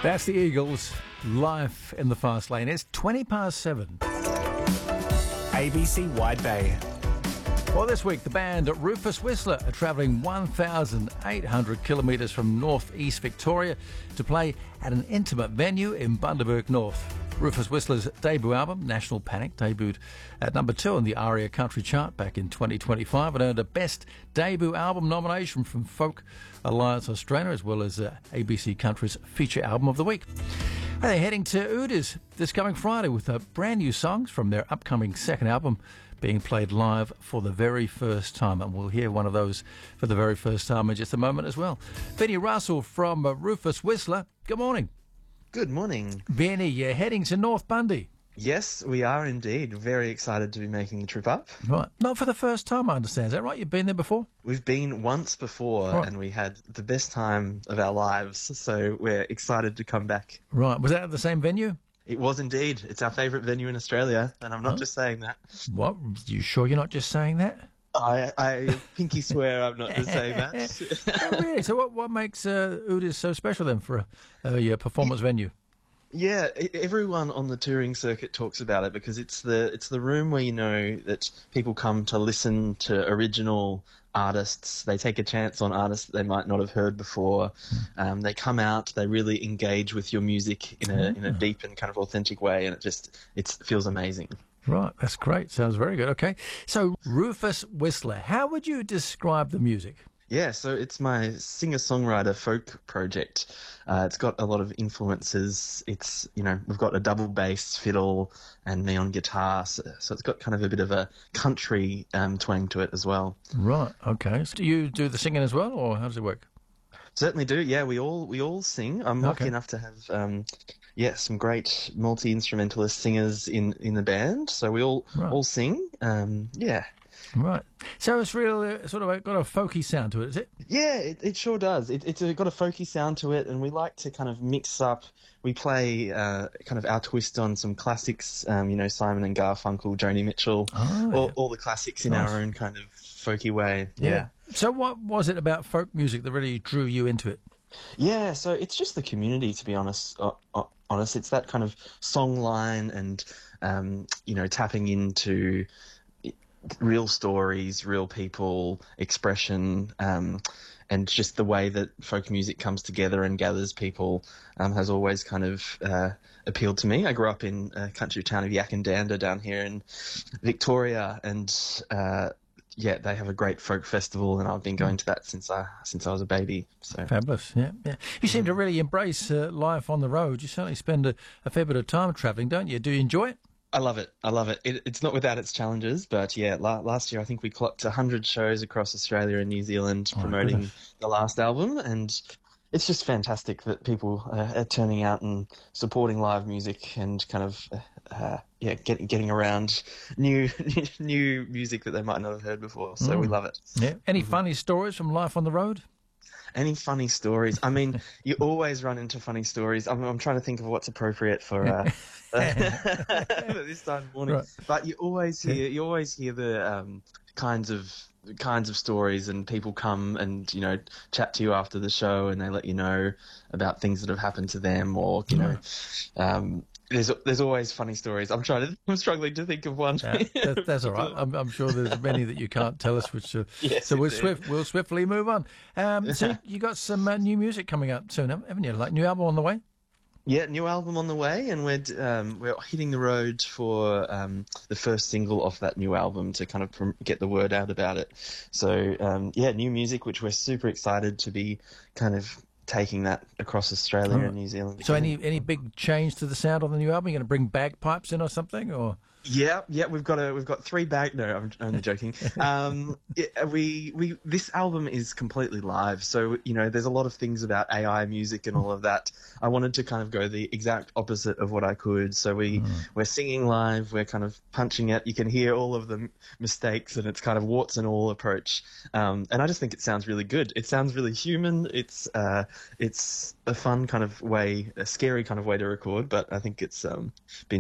That's the Eagles, Life in the Fast Lane. It's 7:20. ABC Wide Bay. Well, this week, the band Rufus Whistler are travelling 1,800 kilometres from north-east Victoria to play at an intimate venue in Bundaberg North. Rufus Whistler's debut album, National Panic, debuted at number 2 on the ARIA Country Chart back in 2025 and earned a Best Debut Album nomination from Folk Alliance Australia, as well as ABC Country's Feature Album of the Week. They're heading to Udis this coming Friday with brand new songs from their upcoming second album being played live for the very first time. And we'll hear one of those for the very first time in just a moment as well. Benny Russell from Rufus Whistler, good morning. Good morning. Benny, you're heading to North Bundy. Yes, we are indeed. Very excited to be making the trip up. Right. Not for the first time, I understand. Is that right? You've been there before? We've been once before, Right. and we had the best time of our lives, so we're excited to come back. Right. Was that at the same venue? It was indeed. It's our favourite venue in Australia, and I'm not just saying that. What? You sure you're not just saying that? I pinky swear I'm not just saying that. Oh, really? So what makes Udis so special then for your performance venue? Yeah, everyone on the touring circuit talks about it because it's the room where you know that people come to listen to original artists. They take a chance on artists that they might not have heard before. They come out, they really engage with your music in a deep and kind of authentic way, and it feels amazing. Right, that's great. Sounds very good. Okay, so Rufus Whistler, how would you describe the music? Yeah, so it's my singer-songwriter folk project. It's got a lot of influences. It's, we've got a double bass, fiddle, and neon guitar. So it's got kind of a bit of a country twang to it as well. Right, okay. So do you do the singing as well, or how does it work? Certainly do. Yeah, we all sing. I'm lucky enough to have some great multi-instrumentalist singers in the band. So we all sing. Right. So it's really sort of got a folky sound to it, is it? Yeah, it sure does. It's got a folky sound to it, and we like to kind of mix up. We play kind of our twist on some classics, Simon and Garfunkel, Joni Mitchell, all the classics in our own kind of folky way. Yeah. So what was it about folk music that really drew you into it? Yeah, so it's just the community, to be honest. It's that kind of song line and, tapping into real stories, real people, expression, and just the way that folk music comes together and gathers people has always kind of appealed to me. I grew up in a country town of Yakandanda down here in Victoria, and they have a great folk festival, and I've been going to that since I was a baby. So fabulous, yeah. You seem to really embrace life on the road. You certainly spend a fair bit of time travelling, don't you? Do you enjoy it? I love it. It's not without its challenges, but yeah, last year I think we clocked 100 shows across Australia and New Zealand promoting the last album, and it's just fantastic that people are turning out and supporting live music and kind of getting around new music that they might not have heard before. So we love it. Yeah. Any funny stories from life on the road? Any funny stories? I mean, you always run into funny stories. I'm trying to think of what's appropriate for this time of morning. Right. But you always hear the kinds of stories, and people come and chat to you after the show, and they let you know about things that have happened to them, or There's always funny stories. I'm struggling to think of one. That's all right. I'm sure there's many that you can't tell us. Yes, so we'll swiftly move on. So you got some new music coming up soon, haven't you? Like new album on the way? Yeah, new album on the way, and we're hitting the road for the first single off that new album to kind of get the word out about it. So new music, which we're super excited to be kind of taking that across Australia and New Zealand. So any big change to the sound on the new album? You're going to bring bagpipes in or something, or? Yeah, we've got 3 bag. No, I'm only joking. This album is completely live, so there's a lot of things about AI music and all of that. I wanted to kind of go the exact opposite of what I could. So we're singing live, we're kind of punching it. You can hear all of the mistakes, and it's kind of warts and all approach. And I just think it sounds really good. It sounds really human. It's a fun kind of way, a scary kind of way to record, but I think it's been